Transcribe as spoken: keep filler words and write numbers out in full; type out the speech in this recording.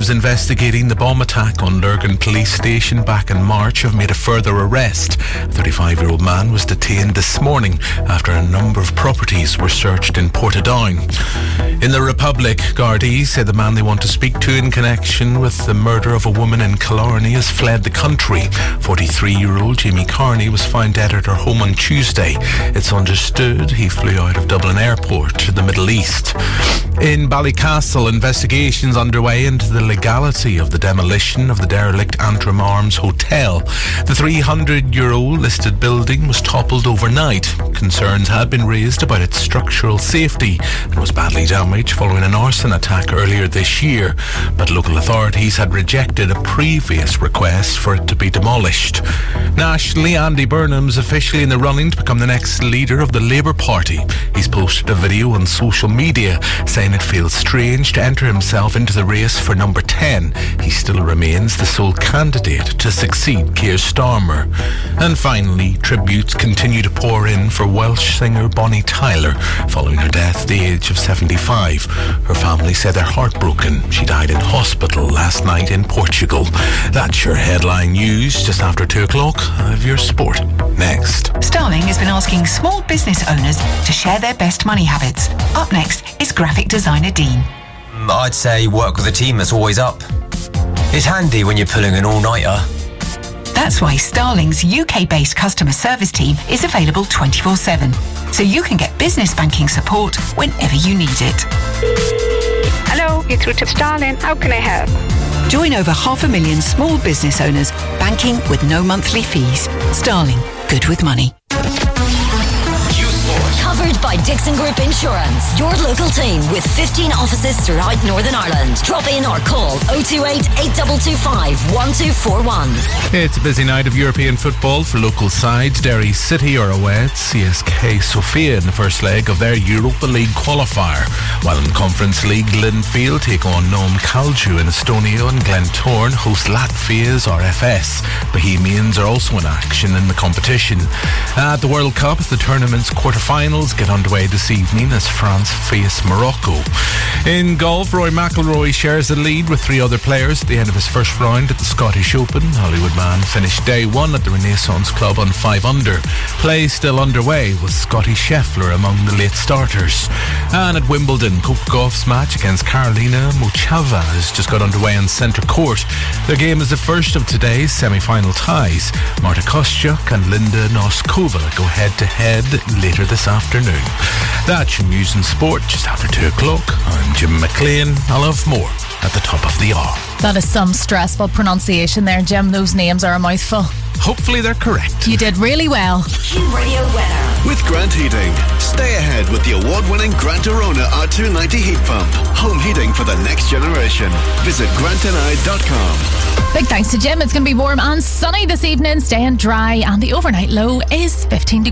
Officers investigating the bomb attack on Lurgan Police Station back in March have made a further arrest. A thirty-five-year-old man was detained this morning after a number of properties were searched in Portadown. In the Republic, Gardaí said the man they want to speak to in connection with the murder of a woman in Killarney has fled the country. forty-three-year-old Jamie Carney was found dead at her home on Tuesday. It's understood he flew out of Dublin Airport to the Middle East. In Ballycastle, investigations underway into the legality of the demolition of the derelict Antrim Arms Hotel. The three hundred year old listed building was toppled overnight. Concerns had been raised about its structural safety and was badly damaged following an arson attack earlier this year, but local authorities had rejected a previous request for it to be demolished. Nationally, Andy Burnham's officially in the running to become the next leader of the Labour Party. He's posted a video on social media saying it feels strange to enter himself into the race for number ten. He still remains the sole candidate to succeed Keir Starmer. And finally, tributes continue to pour in for Welsh singer Bonnie Tyler following her death at the age of seventy-five. Her family said they're heartbroken. She died in hospital last night in Portugal. That's your headline news just after two o'clock. Of your sport next. Starling has been asking small business owners to share their best money habits. Up next is graphic designer Dean. I'd say work with a team that's always up. It's handy when you're pulling an all-nighter. That's why Starling's U K-based customer service team is available twenty-four seven, so you can get business banking support whenever you need it. Hello, you're through to Starling. How can I help? Join over half a million small business owners banking with no monthly fees. Starling, good with money. Covered by Dixon Group Insurance. Your local team with fifteen offices throughout Northern Ireland. Drop in or call oh two eight, eight two two five, one two four one. It's a busy night of European football for local sides. Derry City are away at C S K Sofia in the first leg of their Europa League qualifier. While in the Conference League, Linfield take on Nome Kalju in Estonia, and Glentoran host Latvia's R F S. Bohemians are also in action in the competition. At the World Cup, the tournament's quarterfinals get underway this evening as France face Morocco. In golf, Rory McIlroy shares the lead with three other players at the end of his first round at the Scottish Open. Hollywood man finished day one at the Renaissance Club on five under. Play still underway with Scotty Scheffler among the late starters. And at Wimbledon, Kopakov's match against Karolina Muchova has just got underway on centre court. Their game is the first of today's semi-final ties. Marta Kostyuk and Linda Noskova go head-to-head later this afternoon. That's your news and sport just after two o'clock. I'm Jim McLean. I'll have more at the top of the hour. That is some stressful pronunciation there, Jim. Those names are a mouthful. Hopefully they're correct. You did really well. Q Radio weather. With Grant Heating. Stay ahead with the award-winning Grant Arona R two ninety heat pump. Home heating for the next generation. Visit grant n i dot com. Big thanks to Jim. It's going to be warm and sunny this evening, staying dry, and the overnight low is fifteen degrees.